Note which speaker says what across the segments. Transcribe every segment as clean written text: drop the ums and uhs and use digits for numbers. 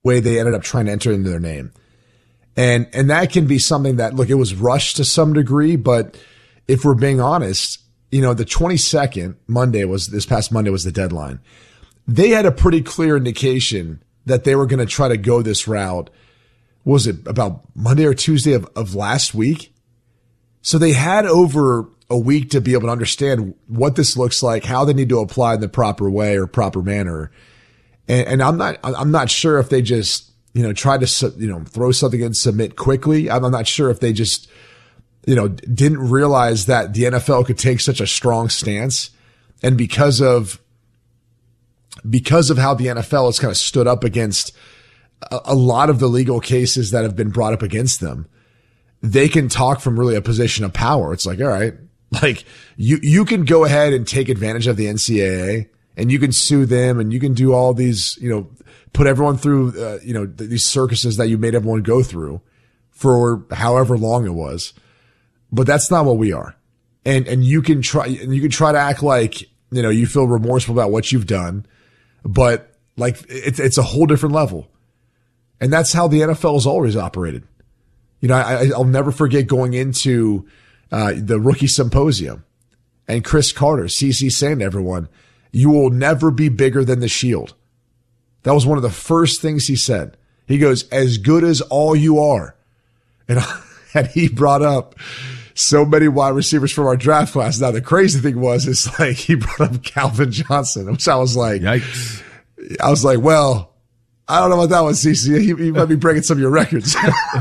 Speaker 1: way they ended up trying to enter into their name. And that can be something that, look, it was rushed to some degree, but if we're being honest, the 22nd this past Monday was the deadline. They had a pretty clear indication that they were going to try to go this route. Was it about Monday or Tuesday of last week? So they had over a week to be able to understand what this looks like, how they need to apply in the proper way or proper manner. And I'm not sure if they just, tried to, throw something in, submit quickly. I'm not sure if they just, didn't realize that the NFL could take such a strong stance. And because of how the NFL has kind of stood up against a lot of the legal cases that have been brought up against them, they can talk from really a position of power. It's like, all right, like you can go ahead and take advantage of the NCAA and you can sue them and you can do all these, put everyone through, these circuses that you made everyone go through for however long it was. But that's not what we are. And you can try to act like, you feel remorseful about what you've done, but like it's a whole different level. And that's how the NFL has always operated. I'll never forget going into the rookie symposium and Chris Carter, CC, saying to everyone, "You will never be bigger than the Shield." That was one of the first things he said. He goes, "As good as all you are." And he brought up so many wide receivers from our draft class. Now, the crazy thing is like he brought up Calvin Johnson, which I was like,
Speaker 2: yikes.
Speaker 1: I was like, well, I don't know about that one, CC. He might be breaking some of your records.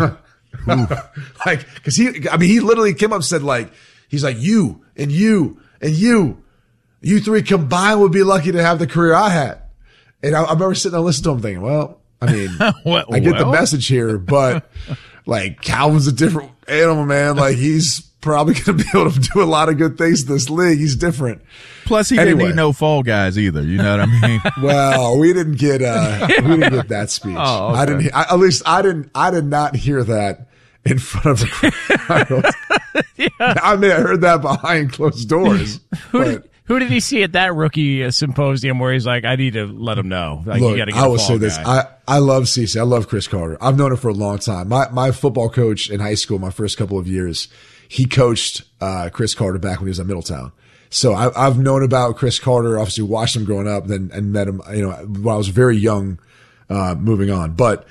Speaker 1: Like, cause he literally came up and said like, he's like, you and you and you three combined would be lucky to have the career I had. And I remember sitting there listening to him thinking, well, I mean, I get the message here, but like Calvin's a different animal, man. Like he's probably going to be able to do a lot of good things in this league. He's different.
Speaker 2: Plus he didn't need no fall guys either. You know what I mean?
Speaker 1: Well, we didn't get that speech. Oh, okay. I did not hear that in front of a crowd. Yeah. I mean, I heard that behind closed doors.
Speaker 3: Who did he see at that rookie symposium where he's like, I need to let him know? Like,
Speaker 1: look,
Speaker 3: you gotta get
Speaker 1: I will say this. I love CC. I love Chris Carter. I've known him for a long time. My football coach in high school, my first couple of years, he coached Chris Carter back when he was at Middletown. So I've known about Chris Carter, obviously watched him growing up, and met him, when I was very young, moving on. But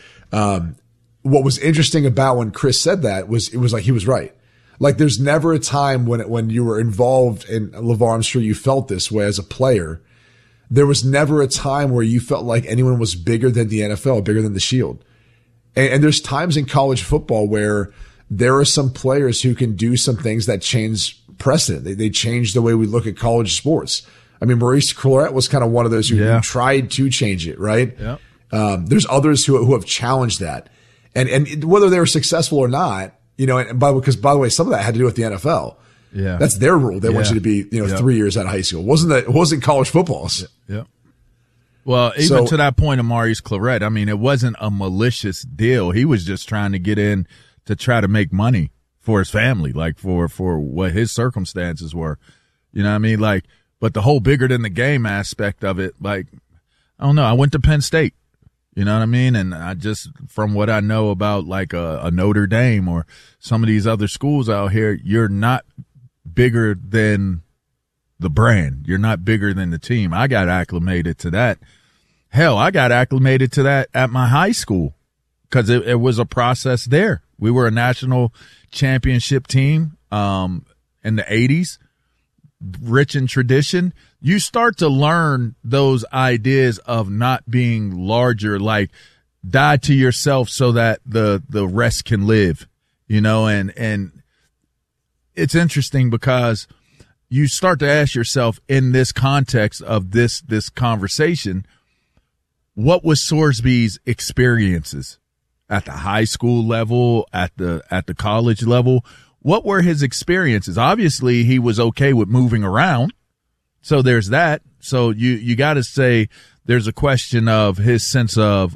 Speaker 1: what was interesting about when Chris said that was, it was like he was right. Like there's never a time when you were involved in LeVar, I'm sure you felt this way as a player. There was never a time where you felt like anyone was bigger than the NFL, bigger than the Shield. And there's times in college football where there are some players who can do some things that change precedent. They change the way we look at college sports. I mean, Maurice Clarett was kind of one of those who tried to change it, right?
Speaker 2: Yeah.
Speaker 1: There's others who have challenged that. And whether they were successful or not, because by the way, some of that had to do with the NFL.
Speaker 2: Yeah.
Speaker 1: That's their rule. They want you to be, 3 years out of high school. It wasn't college football.
Speaker 2: Yeah. Well, even to that point of Maurice Clarett, I mean, it wasn't a malicious deal. He was just trying to get in to try to make money for his family, like for what his circumstances were. You know what I mean? Like, but the whole bigger than the game aspect of it, like, I don't know. I went to Penn State. You know what I mean? And I just, from what I know about like a Notre Dame or some of these other schools out here, you're not bigger than the brand. You're not bigger than the team. I got acclimated to that. Hell, I got acclimated to that at my high school because it was a process there. We were a national championship team in the 80s, rich in tradition. You start to learn those ideas of not being larger, like die to yourself so that the rest can live, and it's interesting because you start to ask yourself in this context of this conversation, what was Sorsby's experiences at the high school level, at the college level? What were his experiences? Obviously, he was okay with moving around. So there's that. So you got to say there's a question of his sense of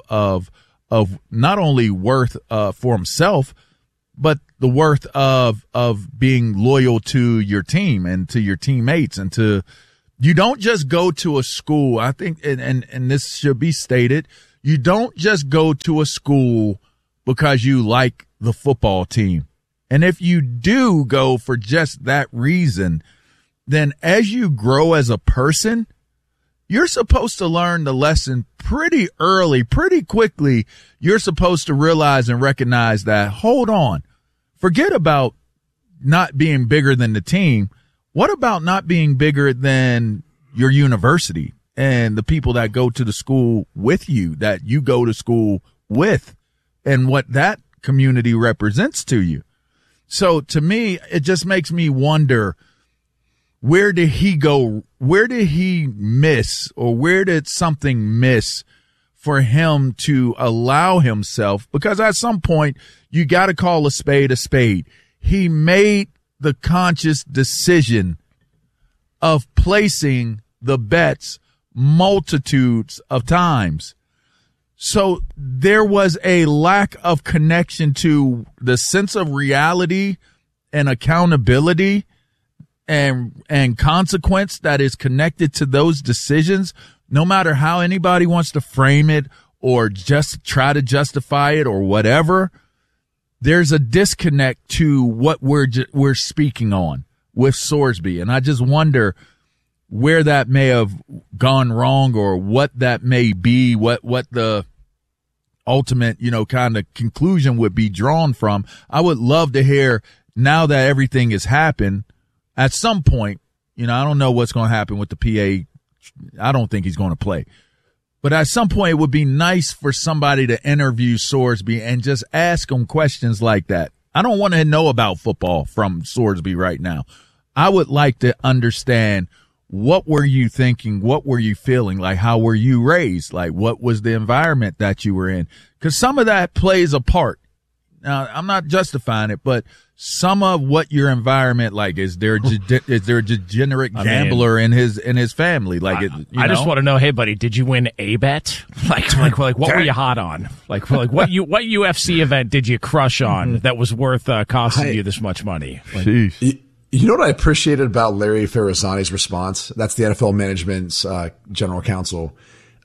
Speaker 2: not only worth for himself, but the worth of being loyal to your team and to your teammates and to, you don't just go to a school. I think, and this should be stated, You don't just go to a school because you like the football team. And if you do go for just that reason, then as you grow as a person, you're supposed to learn the lesson pretty early, pretty quickly. You're supposed to realize and recognize that, hold on, forget about not being bigger than the team. What about not being bigger than your university and the people that go to the school with you, that you go to school with, and what that community represents to you? So to me, it just makes me wonder, where did he go? Where did he miss, or where did something miss for him to allow himself? Because at some point, you got to call a spade a spade. He made the conscious decision of placing the bets multitudes of times. So there was a lack of connection to the sense of reality and accountability and consequence that is connected to those decisions, no matter how anybody wants to frame it or just try to justify it or whatever. There's a disconnect to what we're speaking on with Sorsby. And I just wonder where that may have gone wrong, or what that may be, what the ultimate, kind of conclusion would be drawn from. I would love to hear, now that everything has happened, at some point, I don't know what's going to happen with the PA. I don't think he's going to play. But at some point, it would be nice for somebody to interview Sorsby and just ask him questions like that. I don't want to know about football from Sorsby right now. I would like to understand, what were you thinking? What were you feeling? Like, how were you raised? Like, what was the environment that you were in? Because some of that plays a part. Now, I'm not justifying it, but some of what your environment, like, is there a degenerate gambler in his family? Like,
Speaker 3: I just want to know, hey buddy, did you win a bet? Like what were you hot on? Like what UFC event did you crush on that was worth costing you this much money? Like,
Speaker 1: you know what I appreciated about Larry Ferrazani's response? That's the NFL management's general counsel.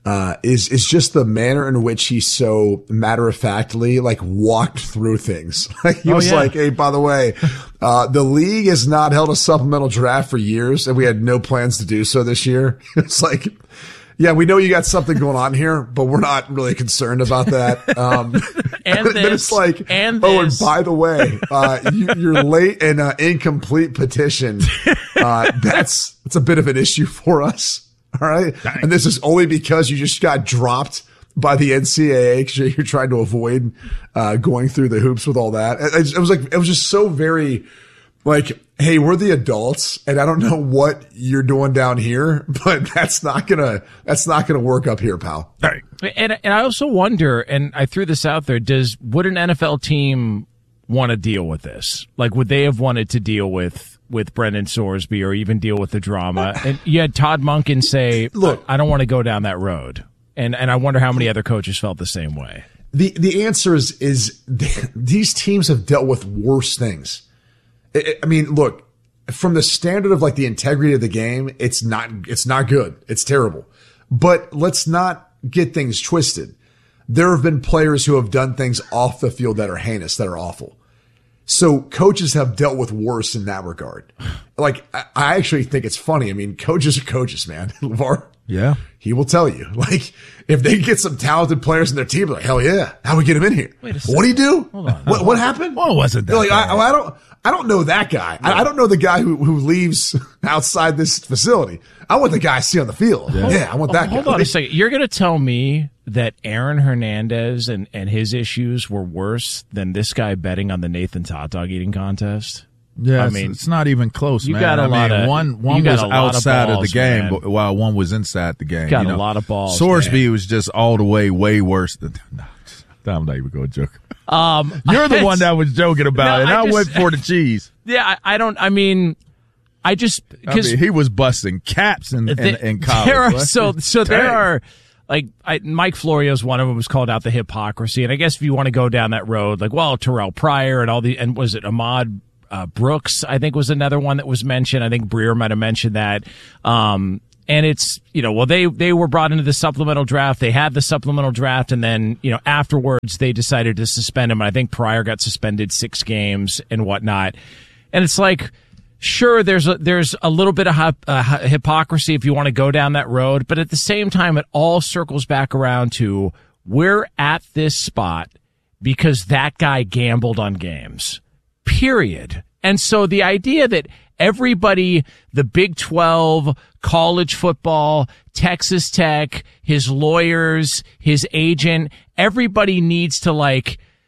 Speaker 1: Is just the manner in which he so matter-of-factly, like, walked through things. Like, he was like, hey, by the way, the league has not held a supplemental draft for years, and we had no plans to do so this year. It's like, yeah, we know you got something going on here, but we're not really concerned about that.
Speaker 3: And
Speaker 1: then it's like, and by the way, you're late and incomplete petition. That's a bit of an issue for us. All right. Dang. And this is only because you just got dropped by the NCAA because you're trying to avoid going through the hoops with all that. It was just so very like, hey, we're the adults and I don't know what you're doing down here, but that's not gonna work up here, pal.
Speaker 3: Right. And I also wonder, and I threw this out there, would an NFL team want to deal with this? Like, would they have wanted to deal with Brendan Sorsby, or even deal with the drama? And you had Todd Monken say, look, I don't want to go down that road. And I wonder how many other coaches felt the same way.
Speaker 1: The answer is these teams have dealt with worse things. I mean, look, from the standard of like the integrity of the game, it's not good. It's terrible. But let's not get things twisted. There have been players who have done things off the field that are heinous, that are awful. So coaches have dealt with worse in that regard. Like, I actually think it's funny. I mean, coaches are coaches, man. LeVar,
Speaker 2: yeah,
Speaker 1: he will tell you. Like, if they get some talented players in their team, like, hell yeah, how we get him in here? What do you do?
Speaker 3: Hold on.
Speaker 1: What happened?
Speaker 2: Well, it wasn't that.
Speaker 1: Like, I don't know that guy. Yeah. I don't know the guy who leaves outside this facility. I want the guy I see on the field. Yeah, I want that guy.
Speaker 3: Hold on a second. You're going to tell me that Aaron Hernandez and his issues were worse than this guy betting on the Nathan's hot dog eating contest?
Speaker 2: Yeah, I mean, it's not even close, man. One was outside of the game, but while one was inside the game.
Speaker 3: Got a lot of balls.
Speaker 2: Sorsby was just all the way worse than. No, I'm not even going to joke. You're the one that was joking about it. I went for the cheese.
Speaker 3: Yeah,
Speaker 2: he was busting caps in college.
Speaker 3: There are. Like, Mike Florio's one of them, was called out the hypocrisy. And I guess if you want to go down that road, like, well, Terrell Pryor and was it Ahmad Brooks, I think, was another one that was mentioned. I think Breer might have mentioned that. And And it's, they were brought into the supplemental draft. They had the supplemental draft, and then, afterwards they decided to suspend him. I think Pryor got suspended 6 games and whatnot. And it's like, sure, there's a little bit of hypocrisy if you want to go down that road. But at the same time, it all circles back around to we're at this spot because that guy gambled on games, period. And so the idea that everybody, the Big 12, college football, Texas Tech, his lawyers, his agent, everybody needs to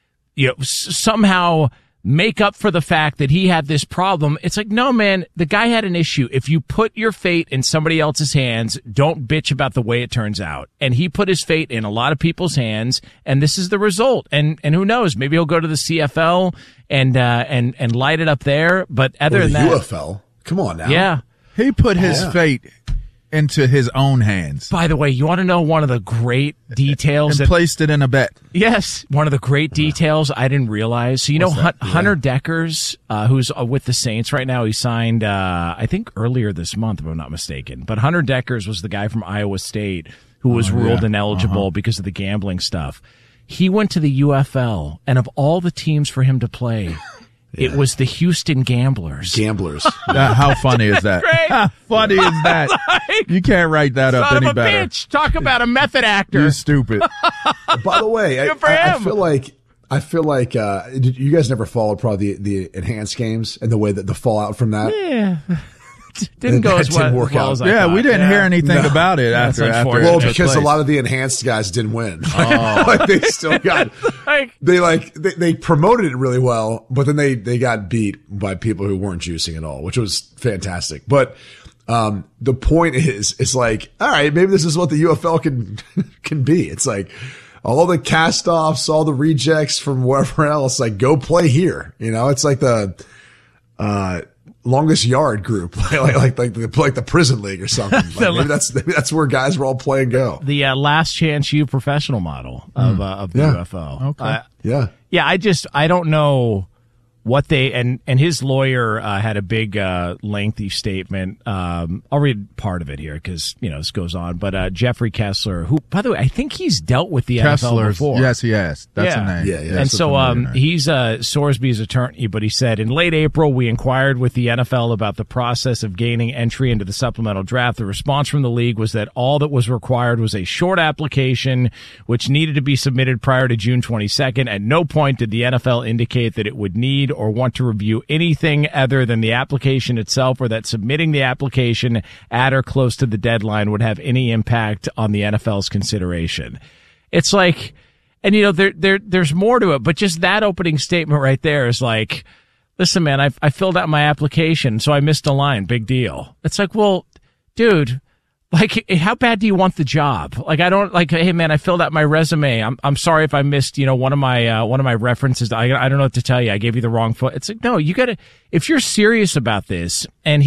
Speaker 3: somehow make up for the fact that he had this problem. It's like, no, man, the guy had an issue. If you put your fate in somebody else's hands, don't bitch about the way it turns out. And he put his fate in a lot of people's hands, and this is the result. And who knows? Maybe he'll go to the CFL and light it up there. But other than that,
Speaker 1: UFL. Come on now.
Speaker 3: Yeah.
Speaker 2: He put his fate into his own hands.
Speaker 3: By the way, you want to know one of the great details?
Speaker 2: And placed it in a bet.
Speaker 3: Yes, one of the great details I didn't realize. So, Hunter Deckers, who's with the Saints right now, he signed, I think, earlier this month, if I'm not mistaken. But Hunter Deckers was the guy from Iowa State who was ruled ineligible because of the gambling stuff. He went to the UFL, and of all the teams for him to play, it was the Houston Gamblers.
Speaker 2: How funny is that? How funny is that? You can't write that up any better.
Speaker 3: Bitch. Talk about a method actor.
Speaker 2: You're stupid.
Speaker 1: By the way,
Speaker 3: Good for him.
Speaker 1: I feel like you guys never followed probably the enhanced games and the way that the fallout from that.
Speaker 3: Yeah. Didn't go as well as I thought.
Speaker 2: We didn't hear anything about it after.
Speaker 1: Well, because a lot of the enhanced guys didn't win. They still got. They promoted it really well, but then they got beat by people who weren't juicing at all, which was fantastic. But the point is, it's like, all right, maybe this is what the UFL can be. It's like all the cast-offs, all the rejects from wherever else, like go play here. It's like the longest yard group, like the prison league or something. Maybe that's where guys were all playing go.
Speaker 3: The last chance U professional model of the UFL.
Speaker 2: Okay.
Speaker 3: I don't know what they and his lawyer had a big lengthy statement. I'll read part of it here because this goes on. But Jeffrey Kessler, who, by the way, I think he's dealt with the NFL before.
Speaker 2: Yes, he has. That's a name.
Speaker 1: Yeah.
Speaker 3: And so he's Sorsby's attorney, but he said in late April we inquired with the NFL about the process of gaining entry into the supplemental draft. The response from the league was that all that was required was a short application, which needed to be submitted prior to June 22nd. At no point did the NFL indicate that it would need or want to review anything other than the application itself, or that submitting the application at or close to the deadline would have any impact on the NFL's consideration. It's like, and there's more to it, but just that opening statement right there is like, listen, man, I filled out my application, so I missed a line. Big deal. It's like, well, dude, like, how bad do you want the job? Like, I don't hey man, I filled out my resume. I'm sorry if I missed, one of my references. I don't know what to tell you. I gave you the wrong foot. It's like, no, you gotta, if you're serious about this, and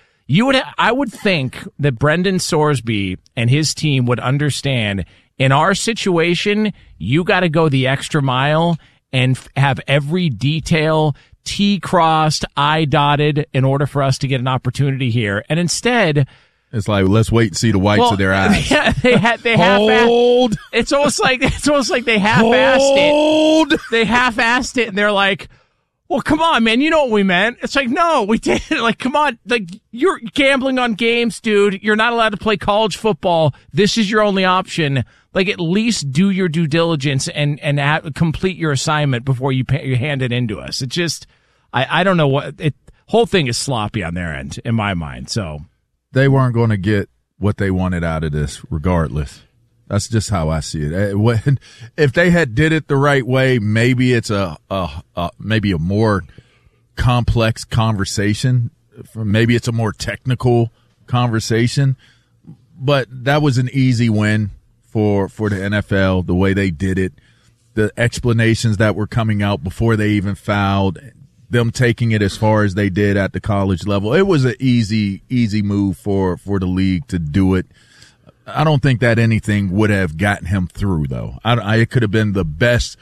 Speaker 3: I would think that Brendan Sorsby and his team would understand in our situation, you gotta go the extra mile and have every detail T crossed, I dotted in order for us to get an opportunity here. And instead,
Speaker 2: it's like, let's wait and see the whites of their eyes.
Speaker 3: Yeah, they
Speaker 2: hold.
Speaker 3: It's almost like they half-assed it. They half-assed it, and they're like, "Well, come on, man, you know what we meant." It's like, no, we didn't. Like, come on, like you're gambling on games, dude. You're not allowed to play college football. This is your only option. Like, at least do your due diligence and complete your assignment before you hand it into us. It just, I don't know what whole thing is sloppy on their end in my mind. So.
Speaker 2: They weren't going to get what they wanted out of this regardless. That's just how I see it. If they had did it the right way, maybe it's maybe a more complex conversation. Maybe it's a more technical conversation. But that was an easy win for the NFL, the way they did it. The explanations that were coming out before they even fouled, them taking it as far as they did at the college level. It was an easy move for the league to do it. I don't think that anything would have gotten him through, though. It could have been the best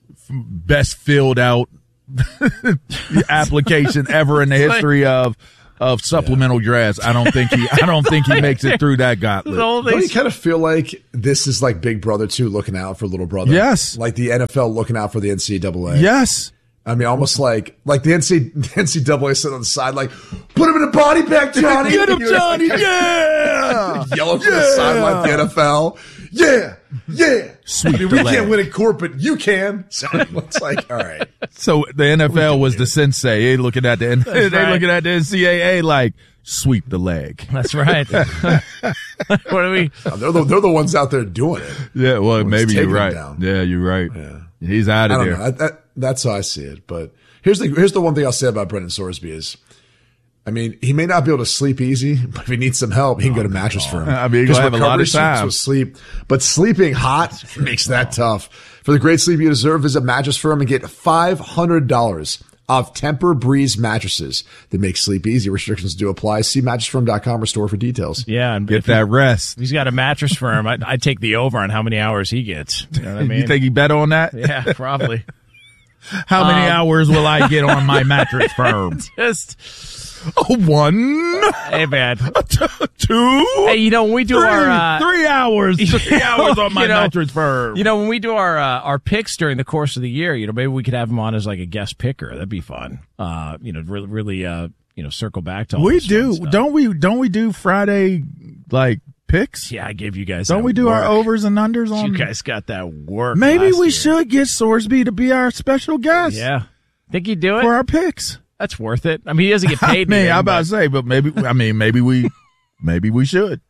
Speaker 2: filled out application ever in the history of of supplemental grass. I don't think he makes it through that gauntlet.
Speaker 1: Don't you kind of feel like this is like Big Brother 2 looking out for little brother?
Speaker 2: Yes.
Speaker 1: Like the NFL looking out for the NCAA.
Speaker 2: Yes.
Speaker 1: I mean, almost like the NCAA sitting on the side, like, put him in a body bag, Johnny.
Speaker 2: Get him, Johnny. Yeah.
Speaker 1: Yelling from the sideline, the NFL. Yeah. I mean, we can't win in court, but you can. So it's like, all right.
Speaker 2: So the NFL was the sensei. They looking at the NCAA like, sweep the leg.
Speaker 3: That's right. What are we?
Speaker 1: They're the ones out there doing it.
Speaker 2: Yeah, well, maybe you're right. Yeah, you're right. Yeah. He's out of there.
Speaker 1: Know. That's how I see it. But here's the one thing I'll say about Brendan Sorsby is, I mean, he may not be able to sleep easy, but if he needs some help, he can go to Mattress Firm.
Speaker 2: I mean, he's going to have a lot of time
Speaker 1: with sleep, but sleeping hot makes that tough. For the great sleep you deserve, visit Mattress Firm and get $500 off Tempur-Breeze mattresses that make sleep easy. Restrictions do apply. See mattressfirm.com or store for details.
Speaker 3: Yeah, and
Speaker 2: get that rest.
Speaker 3: He's got a Mattress Firm. I'd take the over on how many hours he gets. You know what I mean?
Speaker 2: You think he bet on that?
Speaker 3: Yeah, probably.
Speaker 2: How many hours will I get on my Mattress Firm?
Speaker 3: Just
Speaker 2: 1.
Speaker 3: Hey, man.
Speaker 2: 2.
Speaker 3: Hey, when we do
Speaker 2: 3
Speaker 3: our
Speaker 2: 3 hours, 3 hours on my Mattress Firm.
Speaker 3: When we do our picks during the course of the year, maybe we could have him on as like a guest picker. That'd be fun. Really, circle back to all
Speaker 2: we
Speaker 3: this
Speaker 2: do.
Speaker 3: Fun
Speaker 2: Don't we do Friday like picks?
Speaker 3: Yeah, I gave you guys.
Speaker 2: Don't we do
Speaker 3: work.
Speaker 2: our overs and unders on?
Speaker 3: You guys got that work.
Speaker 2: Maybe we should get Sorsby to be our special guest.
Speaker 3: Yeah, think he'd do it
Speaker 2: for our picks.
Speaker 3: That's worth it. I mean, he doesn't get paid.
Speaker 2: I'm about to say, but maybe we should.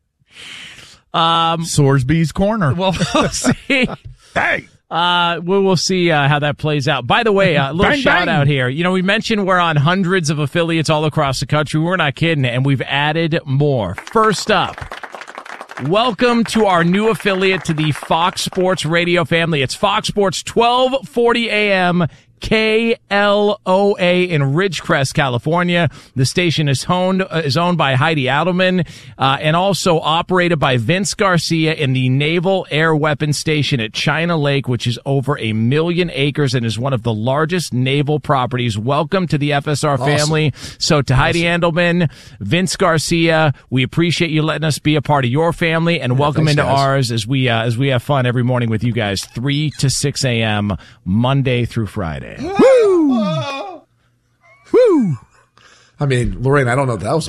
Speaker 2: Sorsby's corner.
Speaker 3: Well, we'll see.
Speaker 2: Hey.
Speaker 3: We'll see how that plays out. By the way, a little shout out here. We mentioned we're on hundreds of affiliates all across the country. We're not kidding, and we've added more. First up, welcome to our new affiliate to the Fox Sports Radio family. It's Fox Sports 1240 AM. KLOA in Ridgecrest, California. The station is owned by Heidi Adelman and also operated by Vince Garcia in the Naval Air Weapons Station at China Lake, which is over 1 million acres and is one of the largest naval properties. Welcome to the FSR family. So to Heidi Adelman, Vince Garcia, we appreciate you letting us be a part of your family, and welcome into ours as we have fun every morning with you guys, 3 to 6 a.m. Monday through Friday.
Speaker 2: Woo! Woo!
Speaker 1: I mean, Lorraine, I don't know if that was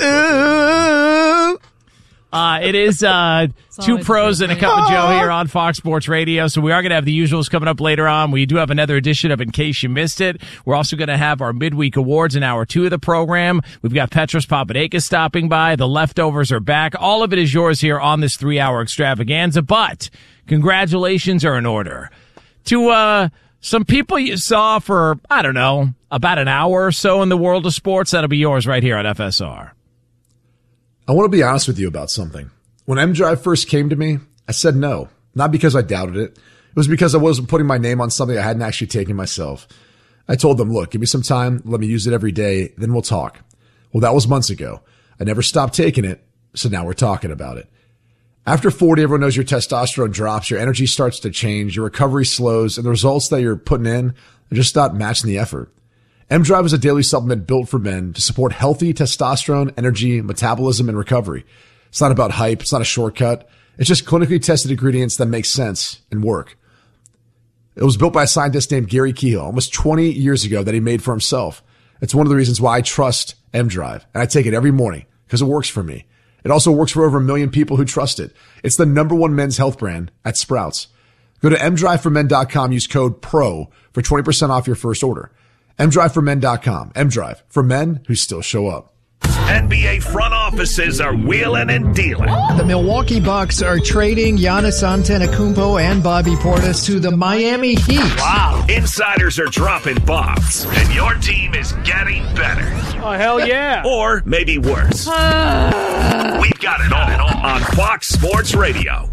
Speaker 3: it is 2 pros and a cup of Joe here on Fox Sports Radio. So we are going to have the usuals coming up later on. We do have another edition of In Case You Missed It. We're also going to have our midweek awards in hour 2 of the program. We've got Petros Papadakis stopping by. The leftovers are back. All of it is yours here on this 3-hour extravaganza. But congratulations are in order to some people you saw for, I don't know, about an hour or so in the world of sports. That'll be yours right here on FSR.
Speaker 1: I want to be honest with you about something. When M-Drive first came to me, I said no. Not because I doubted it. It was because I wasn't putting my name on something I hadn't actually taken myself. I told them, look, give me some time. Let me use it every day. Then we'll talk. Well, that was months ago. I never stopped taking it. So now we're talking about it. After 40, everyone knows your testosterone drops, your energy starts to change, your recovery slows, and the results that you're putting in are just not matching the effort. M-Drive is a daily supplement built for men to support healthy testosterone, energy, metabolism, and recovery. It's not about hype. It's not a shortcut. It's just clinically tested ingredients that make sense and work. It was built by a scientist named Gary Kehoe almost 20 years ago that he made for himself. It's one of the reasons why I trust M-Drive, and I take it every morning because it works for me. It also works for over 1 million people who trust it. It's the #1 men's health brand at Sprouts. Go to mdriveformen.com. Use code PRO for 20% off your first order. mdriveformen.com. M-Drive for men who still show up.
Speaker 4: NBA front offices are wheeling and dealing.
Speaker 5: The Milwaukee Bucks are trading Giannis Antetokounmpo and Bobby Portis to the Miami Heat.
Speaker 4: Wow. Insiders are dropping bombs, and your team is getting better.
Speaker 3: Oh, hell yeah.
Speaker 4: Or maybe worse. We've got it all on Fox Sports Radio.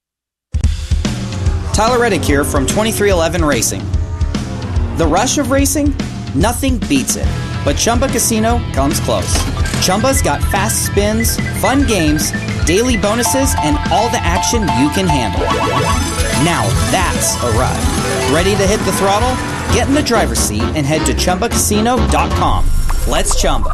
Speaker 6: Tyler Reddick here from 2311 Racing. The rush of racing? Nothing beats it. But Chumba Casino comes close. Chumba's got fast spins, fun games, daily bonuses, and all the action you can handle. Now that's a ride. Ready to hit the throttle? Get in the driver's seat and head to ChumbaCasino.com. Let's Chumba.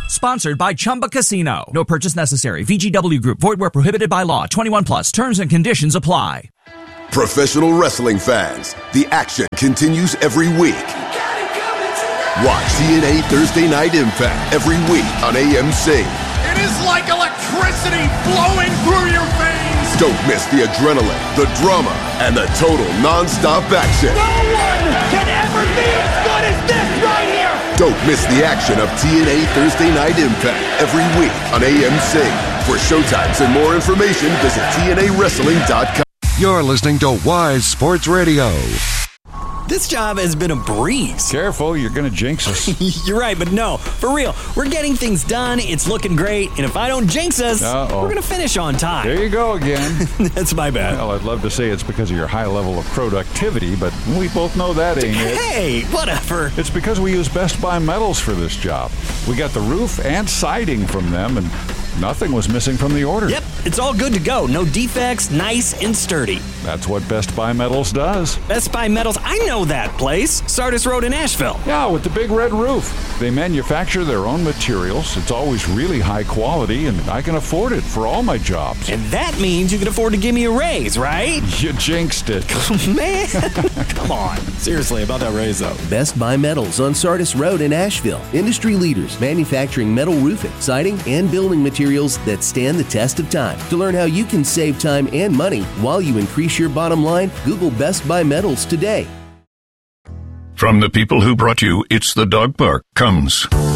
Speaker 7: Sponsored by Chumba Casino. No purchase necessary. VGW Group. Void where prohibited by law. 21 plus. Terms and conditions apply.
Speaker 8: Professional wrestling fans, the action continues every week. Watch TNA Thursday Night Impact every week on AMC.
Speaker 9: It is like electricity flowing through your veins.
Speaker 8: Don't miss the adrenaline, the drama, and the total non-stop action.
Speaker 9: No one can ever be as good as this right here.
Speaker 8: Don't miss the action of TNA Thursday Night Impact every week on AMC. For showtimes and more information, visit TNAWrestling.com.
Speaker 10: You're listening to Wise Sports Radio.
Speaker 11: This job has been a breeze.
Speaker 12: Careful, you're going to jinx us.
Speaker 11: You're right, but no, for real. We're getting things done, it's looking great, and if I don't jinx us, we're going to finish on time.
Speaker 12: There you go again.
Speaker 11: That's my bad.
Speaker 12: Well, I'd love to say it's because of your high level of productivity, but we both know that ain't it.
Speaker 11: Hey, whatever.
Speaker 12: It's because we use Best Buy Metals for this job. We got the roof and siding from them, and nothing was missing from the order.
Speaker 11: Yep, it's all good to go. No defects, nice and sturdy.
Speaker 12: That's what Best Buy Metals does.
Speaker 11: Best Buy Metals, I know that place. Sardis Road in Asheville.
Speaker 12: Yeah, with the big red roof. They manufacture their own materials. It's always really high quality, and I can afford it for all my jobs.
Speaker 11: And that means you can afford to give me a raise, right?
Speaker 12: You jinxed it.
Speaker 11: Man, come on. Seriously, about that raise, though.
Speaker 13: Best Buy Metals on Sardis Road in Asheville. Industry leaders manufacturing metal roofing, siding, and building materials that stand the test of time. To learn how you can save time and money while you increase your bottom line, Google Best Buy Metals today.
Speaker 14: From the people who brought you It's the Dog Park comes